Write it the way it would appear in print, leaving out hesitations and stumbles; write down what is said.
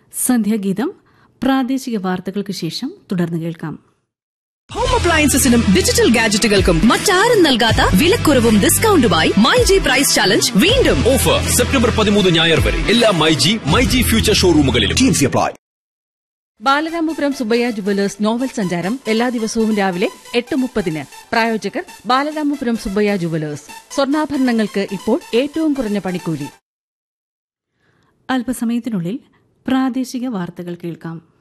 സന്ധ്യാഗീതം പ്രാദേശിക വാർത്തകൾക്ക് ശേഷം തുടർന്ന് കേൾക്കാം. ഹോം അപ്ലയൻസസിനും ഡിജിറ്റൽ ഗാഡ്ജറ്റുകൾക്കും മറ്റാരും നൽകാത്ത വിലക്കുറവും ഡിസ്കൌണ്ടുമായി മൈജി പ്രൈസ് ചാലഞ്ച് വീണ്ടും. ഓഫർ സെപ്റ്റംബർ 13 ഞായർ വരെ എല്ലാ myG future ഷോറൂമുകളിലും. Balaramapuram Subbaiah jewellers novel സഞ്ചാരം എല്ലാ ദിവസവും രാവിലെ 8:30. പ്രായോജകർ ബാലരാമപുരം സുബ്ബയ്യ ജുവലേഴ്സ്. സ്വർണ്ണാഭരണങ്ങൾക്ക് ഇപ്പോൾ ഏറ്റവും കുറഞ്ഞ പണിക്കൂലി. അല്പസമയത്തിനുള്ളിൽ പ്രാദേശിക വാർത്തകൾ കേൾക്കാം.